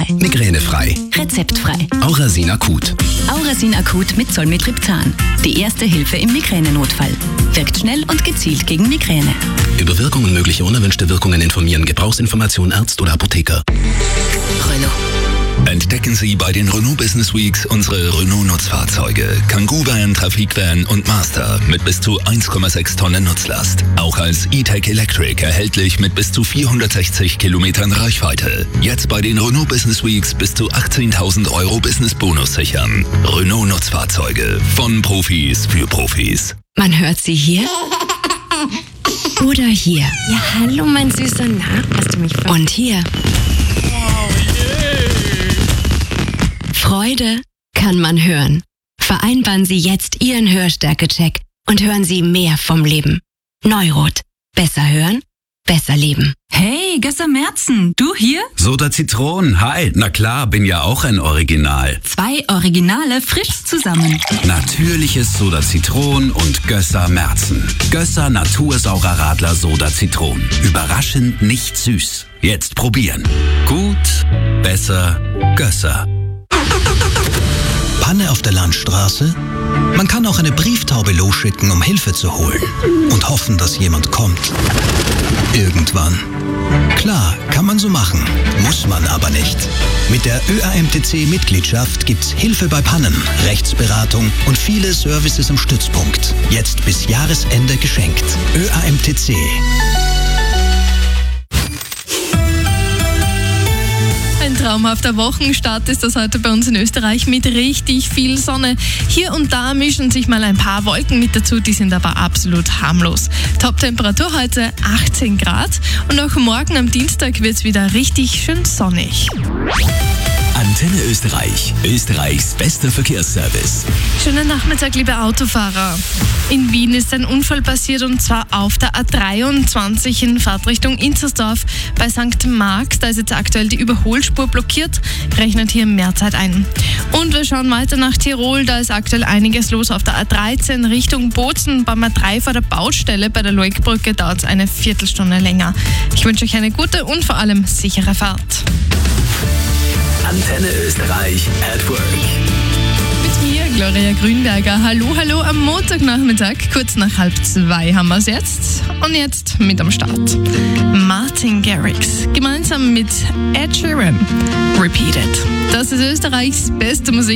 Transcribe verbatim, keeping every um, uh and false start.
Migränefrei. Rezeptfrei. Aurasin Akut. Aurasin Akut mit Zolmitriptan. Die erste Hilfe im Migränenotfall. Wirkt schnell und gezielt gegen Migräne. Über Wirkung und mögliche unerwünschte Wirkungen informieren. Gebrauchsinformation Arzt oder Apotheker. Renault. Entdecken Sie bei den Renault Business Weeks unsere Renault-Nutzfahrzeuge. Kangoo Van, Trafikvan und Master mit bis zu eins Komma sechs Tonnen Nutzlast. Auch als E-Tech Electric erhältlich mit bis zu vierhundertsechzig Kilometern Reichweite. Jetzt bei den Renault Business Weeks bis zu achtzehntausend Euro Business-Bonus sichern. Renault-Nutzfahrzeuge. Von Profis für Profis. Man hört sie hier oder hier. Ja, hallo, mein Süßer. Na, hast du mich ver- Und hier. Freude kann man hören. Vereinbaren Sie jetzt Ihren Hörstärke-Check und hören Sie mehr vom Leben. Neurot. Besser hören, besser leben. Hey, Gösser Merzen, du hier? Soda Zitron, hi. Na klar, bin ja auch ein Original. Zwei Originale frisch zusammen. Natürliches Soda Zitron und Gösser Merzen. Gösser Natursaurer Radler Soda Zitron. Überraschend nicht süß. Jetzt probieren. Gut, besser, Gösser. Panne auf der Landstraße? Man kann auch eine Brieftaube losschicken, um Hilfe zu holen. Und hoffen, dass jemand kommt. Irgendwann. Klar, kann man so machen. Muss man aber nicht. Mit der Ö A M T C-Mitgliedschaft gibt's Hilfe bei Pannen, Rechtsberatung und viele Services im Stützpunkt. Jetzt bis Jahresende geschenkt. Ö A M T C. Ein traumhafter Wochenstart ist das heute bei uns in Österreich mit richtig viel Sonne. Hier und da mischen sich mal ein paar Wolken mit dazu, die sind aber absolut harmlos. Top-Temperatur heute achtzehn Grad und auch morgen am Dienstag wird es wieder richtig schön sonnig. Antenne Österreich, Österreichs bester Verkehrsservice. Schönen Nachmittag, liebe Autofahrer. In Wien ist ein Unfall passiert und zwar auf der A dreiundzwanzig in Fahrtrichtung Inzersdorf bei Sankt Marx. Da ist jetzt aktuell die Überholspur blockiert, rechnet hier mehr Zeit ein. Und wir schauen weiter nach Tirol, da ist aktuell einiges los auf der A dreizehn Richtung Bozen. Beim A drei vor der Baustelle bei der Loikbrücke dauert es eine Viertelstunde länger. Ich wünsche euch eine gute und vor allem sichere Fahrt. Antenne Österreich at Work. Mit mir, Gloria Grünberger. Hallo, hallo am Montagnachmittag. Kurz nach halb zwei haben wir es jetzt. Und jetzt mit am Start. Martin Garrix. Gemeinsam mit Ed Sheeran. Repeated. Das ist Österreichs beste Musik.